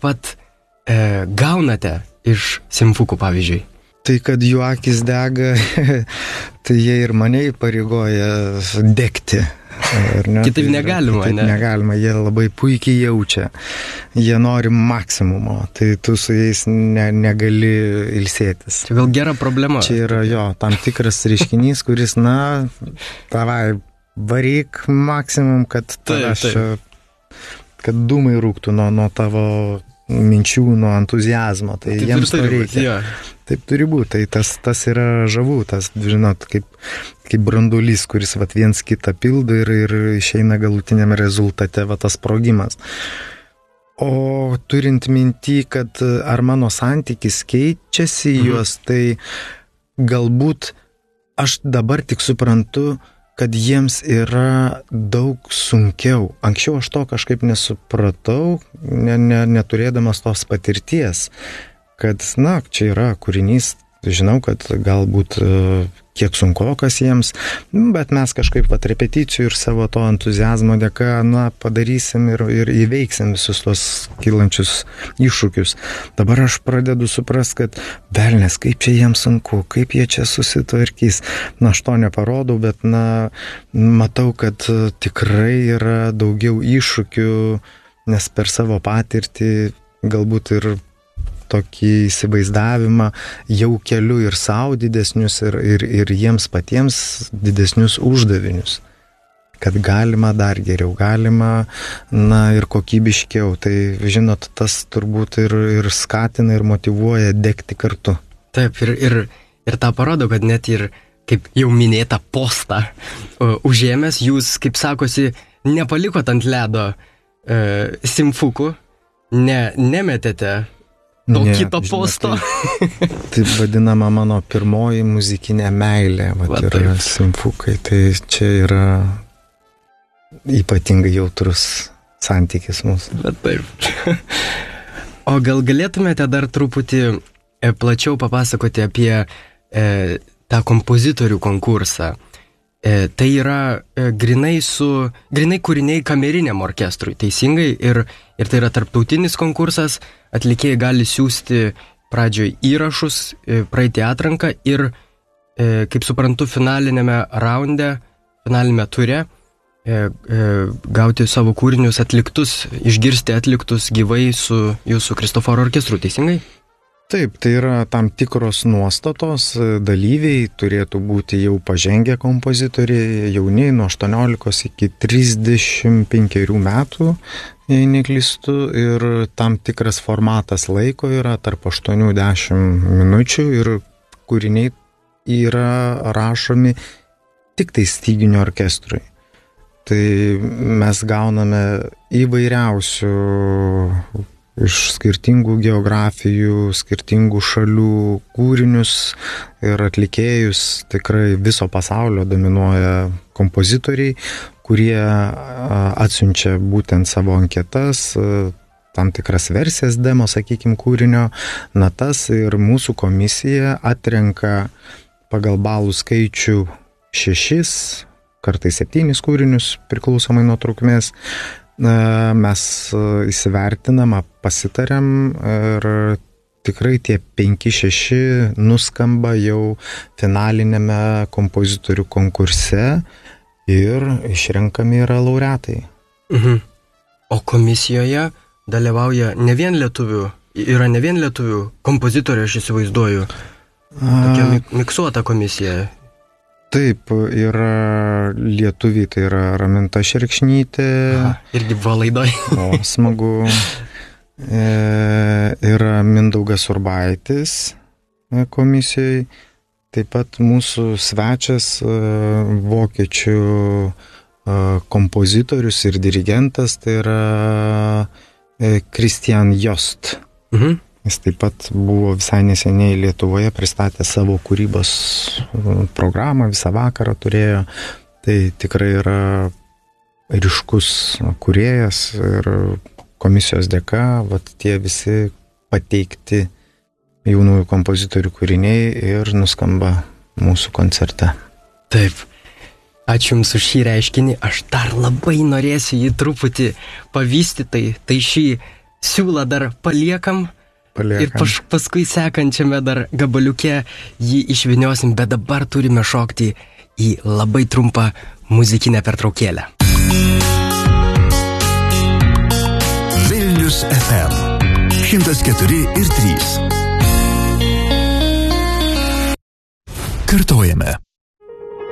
pat gaunate iš simfukų, pavyzdžiui? Tai, kad jų akis dega, tai jie ir mane įpareigoja degti. Kitaip negalima, kitaip negalima, jie labai puikiai jaučia. Jie nori maksimumo, tai tu su jais negali ilsėtis. Čia gal gera problema. Čia yra jo, tam tikras reiškinys, kuris, tavai, varyk maksimum, kad kad dūmai rūktų nuo tavo minčių, nuo entuzijazmo. Tai jiems to reikia. Taip turi būti, tai tas yra žavu, tas, žinot, kaip branduolys, kuris viens kitą pildo ir išeina galutiniam rezultate tas sprogimas. O turint mintį, kad ar mano santykis keičiasi juos, tai galbūt aš dabar tik suprantu, kad jiems yra daug sunkiau. Anksčiau aš to kažkaip nesupratau, neturėdamas tos patirties. Kad, čia yra kūrinys, žinau, kad galbūt kiek sunkokas jiems, bet mes kažkaip repeticijų ir savo to entuzijazmo dėka, padarysim ir įveiksim visus tos kylančius iššūkius. Dabar aš pradedu suprast, kad velnės, kaip čia jiems sunku, kaip jie čia susitvarkys. Aš to neparodau, bet matau, kad tikrai yra daugiau iššūkių, nes per savo patirtį galbūt ir tokį įsivaizdavimą jau keliu ir savo didesnius ir jiems patiems didesnius uždavinius. Kad galima dar geriau, galima ir kokybiškiau. Tai, žinot, tas turbūt ir skatina ir motyvuoja degti kartu. Taip, ir tą parodo, kad net ir, kaip jau minėta, postą užėmęs, jūs, kaip sakosi, nepalikot ant ledo simfukų, nemetėte kito posto. Taip vadinama mano pirmoji muzikinė meilė, yra simfukai. Tai čia yra ypatingai jautrus santykis mūsų. Bet taip. O gal galėtumėte dar truputį plačiau papasakoti apie tą kompozitorių konkursą? Tai yra grinai kūriniai kameriniam orkestrui, teisingai, ir tai yra tarptautinis konkursas, atlikėjai gali siųsti pradžioj įrašus, praeiti atranką ir, kaip suprantu, finalinėme ture gauti savo kūrinius atliktus, išgirsti atliktus gyvai su jūsų Kristoforo orkestru, teisingai? Taip, tai yra tam tikros nuostatos, dalyviai turėtų būti jau pažengę kompozitoriai, jauni nuo 18 iki 35 metų, jei neklystu, ir tam tikras formatas laiko yra tarp 8-10 minučių ir kūriniai yra rašomi tik tai styginių orkestrui. Tai mes gauname įvairiausių iš skirtingų geografijų, skirtingų šalių kūrinius ir atlikėjus. Tikrai viso pasaulio dominuoja kompozitoriai, kurie atsiunčia būtent savo anketas, tam tikras versijas demo, sakykim, kūrinio, natas, ir mūsų komisija atrenka pagal balų skaičių 6, kartais 7 kūrinius, priklausomai nuo trukmės. Mes įsivertinam, pasitariam ir tikrai tie 5-6 nuskamba jau finalinėme kompozitorių konkurse ir išrenkami yra laureatai. O komisijoje dalyvauja ne vien lietuvių kompozitorių, aš įsivaizduoju. Tokia miksuota komisija. Taip, yra lietuviai, tai yra Raminta Šerkšnytė. Irgi buvo laidoj. O, smagu. Yra Mindaugas Urbaitis komisijai. Taip pat mūsų svečias, vokiečių kompozitorius ir dirigentas, tai yra Christian Jost. Jis taip pat buvo visai neseniai Lietuvoje, pristatė savo kūrybos programą, visą vakarą turėjo. Tai tikrai yra ryškus kūrėjas ir komisijos dėka tie visi pateikti jaunųjų kompozitorių kūriniai ir nuskamba mūsų koncerte. Taip. Ačiū Jums už šį reiškinį. Aš dar labai norėsiu jį truputį pavystyti. Tai šį siūlą dar paliekam. Ir paskui sekančiame dar gabaliuke jį išviniosim, bet dabar turime šokti į labai trumpą muzikinę pertraukėlę. Vilnius FM 104,3. Kartojame.